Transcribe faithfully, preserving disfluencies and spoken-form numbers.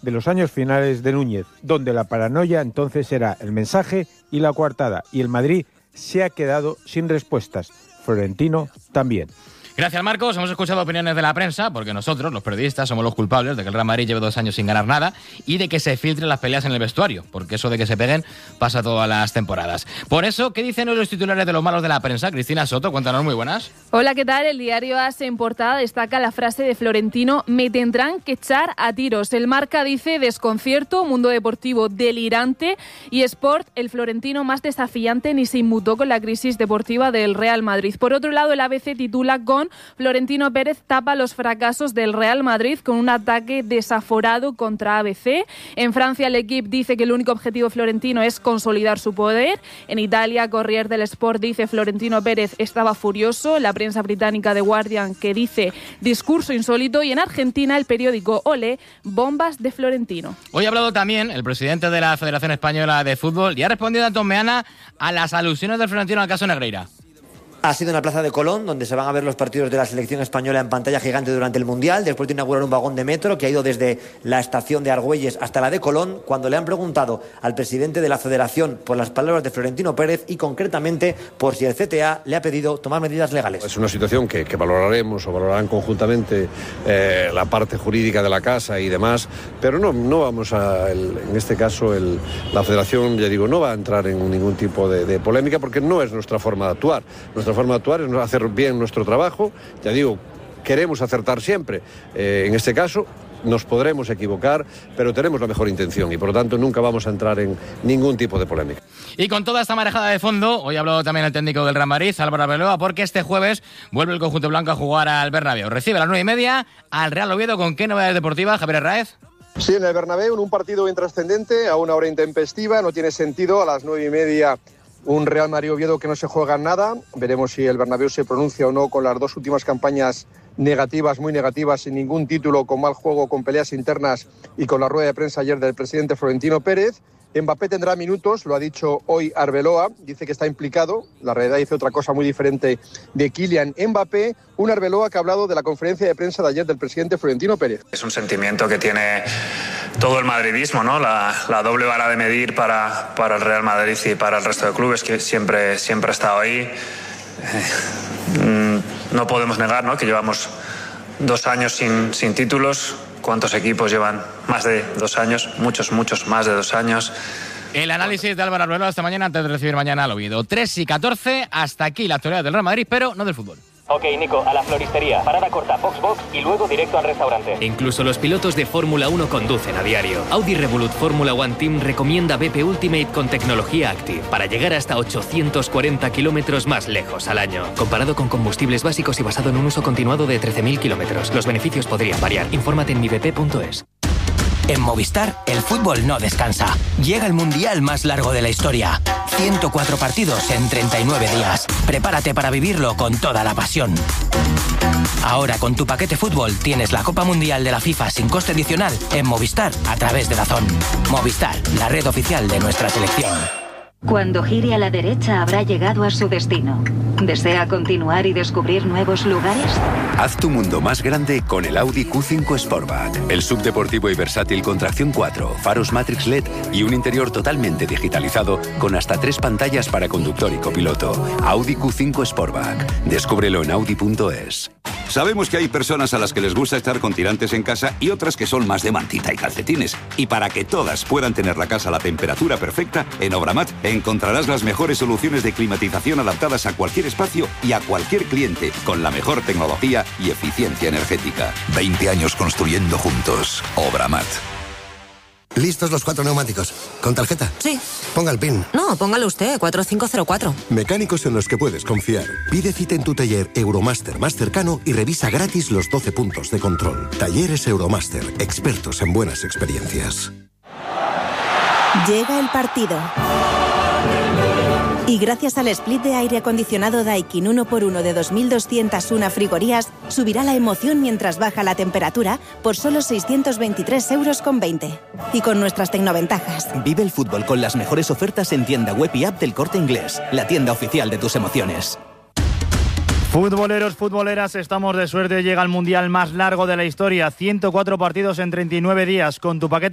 de los años finales de Núñez, donde la paranoia entonces era el mensaje y la coartada, y el Madrid se ha quedado sin respuestas. Florentino también. Gracias, Marcos. Hemos escuchado opiniones de la prensa, porque nosotros, los periodistas, somos los culpables de que el Real Madrid lleve dos años sin ganar nada y de que se filtren las peleas en el vestuario, porque eso de que se peguen pasa todas las temporadas. Por eso, ¿qué dicen hoy los titulares de los malos de la prensa? Cristina Soto, cuéntanos, muy buenas. Hola, ¿qué tal? El diario A S en portada destaca la frase de Florentino: me tendrán que echar a tiros. El Marca dice desconcierto, Mundo Deportivo delirante y Sport, el florentino más desafiante ni se inmutó con la crisis deportiva del Real Madrid. Por otro lado, el A B C titula con Florentino Pérez tapa los fracasos del Real Madrid con un ataque desaforado contra A B C. En Francia, el Equipe dice que el único objetivo florentino es consolidar su poder. En Italia, Corriere dello Sport dice Florentino Pérez estaba furioso. La prensa británica The Guardian que dice discurso insólito. Y en Argentina, el periódico Olé, bombas de Florentino. Hoy ha hablado también el presidente de la Federación Española de Fútbol y ha respondido a Antón Meana a las alusiones del Florentino al caso Negreira. Ha sido en la Plaza de Colón, donde se van a ver los partidos de la selección española en pantalla gigante durante el Mundial, después de inaugurar un vagón de metro que ha ido desde la estación de Argüelles hasta la de Colón, cuando le han preguntado al presidente de la Federación por las palabras de Florentino Pérez y concretamente por si el C T A le ha pedido tomar medidas legales. Es una situación que, que valoraremos o valorarán conjuntamente eh, la parte jurídica de la casa y demás, pero no, no vamos a, el, en este caso, el, la Federación, ya digo, no va a entrar en ningún tipo de, de polémica porque no es nuestra forma de actuar. Nuestra forma de actuar es hacer bien nuestro trabajo, ya digo, queremos acertar siempre, eh, en este caso nos podremos equivocar, pero tenemos la mejor intención y por lo tanto nunca vamos a entrar en ningún tipo de polémica. Y con toda esta marejada de fondo, hoy ha hablado también el técnico del Real Madrid, Álvaro Arbeloa, porque este jueves vuelve el conjunto blanco a jugar al Bernabéu. Recibe a las nueve y media al Real Oviedo. ¿Con qué novedades deportivas, Javier Herráez? Sí, en el Bernabéu, en un partido intrascendente, a una hora intempestiva, no tiene sentido a las nueve y media. Un Real Madrid-Oviedo que no se juega nada. Veremos si el Bernabéu se pronuncia o no con las dos últimas campañas negativas, muy negativas, sin ningún título, con mal juego, con peleas internas y con la rueda de prensa ayer del presidente Florentino Pérez. Mbappé tendrá minutos, lo ha dicho hoy Arbeloa, dice que está implicado. La realidad dice otra cosa muy diferente de Kylian Mbappé. Un Arbeloa que ha hablado de la conferencia de prensa de ayer del presidente Florentino Pérez. Es un sentimiento que tiene todo el madridismo, ¿no? La, la doble vara de medir para, para el Real Madrid y para el resto de clubes, que siempre, siempre ha estado ahí. Eh, no podemos negar, ¿no?, que llevamos dos años sin, sin títulos. ¿Cuántos equipos llevan más de dos años? Muchos, muchos más de dos años. El análisis de Álvaro Arbeloa esta mañana antes de recibir mañana al Oviedo. tres y catorce, hasta aquí la actualidad del Real Madrid, pero no del fútbol. Ok, Nico, a la floristería. Parada corta, box box y luego directo al restaurante. Incluso los pilotos de Fórmula uno conducen a diario. Audi Revolut Fórmula One Team recomienda B P Ultimate con tecnología Active para llegar hasta ochocientos cuarenta kilómetros más lejos al año. Comparado con combustibles básicos y basado en un uso continuado de trece mil kilómetros. Los beneficios podrían variar. Infórmate en mi b p punto es. En Movistar, el fútbol no descansa. Llega el mundial más largo de la historia. ciento cuatro partidos en treinta y nueve días. Prepárate para vivirlo con toda la pasión. Ahora, con tu paquete fútbol, tienes la Copa Mundial de la FIFA sin coste adicional en Movistar a través de DAZN. Movistar, la red oficial de nuestra selección. Cuando gire a la derecha habrá llegado a su destino. ¿Desea continuar y descubrir nuevos lugares? Haz tu mundo más grande con el Audi Q cinco Sportback. El subdeportivo y versátil con tracción cuatro, faros Matrix L E D y un interior totalmente digitalizado con hasta tres pantallas para conductor y copiloto. Audi Q cinco Sportback. Descúbrelo en audi punto es. Sabemos que hay personas a las que les gusta estar con tirantes en casa y otras que son más de mantita y calcetines. Y para que todas puedan tener la casa a la temperatura perfecta, en Obramat encontrarás las mejores soluciones de climatización adaptadas a cualquier espacio y a cualquier cliente, con la mejor tecnología y eficiencia energética. veinte años construyendo juntos. Obramat. ¿Listos los cuatro neumáticos? ¿Con tarjeta? Sí. Ponga el PIN. No, póngalo usted, cuatro cinco cero cuatro. Mecánicos en los que puedes confiar. Pide cita en tu taller Euromaster más cercano y revisa gratis los doce puntos de control. Talleres Euromaster, expertos en buenas experiencias. Llega el partido. Y gracias al split de aire acondicionado Daikin uno por uno de dos mil doscientas una frigorías, subirá la emoción mientras baja la temperatura por solo seiscientos veintitrés euros con veinte. Y con nuestras tecnoventajas. Vive el fútbol con las mejores ofertas en tienda web y app del Corte Inglés, la tienda oficial de tus emociones. Futboleros, futboleras, estamos de suerte. Llega el mundial más largo de la historia. ciento cuatro partidos en treinta y nueve días. Con tu paquete